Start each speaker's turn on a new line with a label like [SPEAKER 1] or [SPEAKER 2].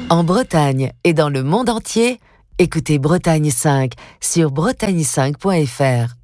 [SPEAKER 1] En Bretagne et dans le monde entier, écoutez Bretagne 5 sur bretagne5.fr.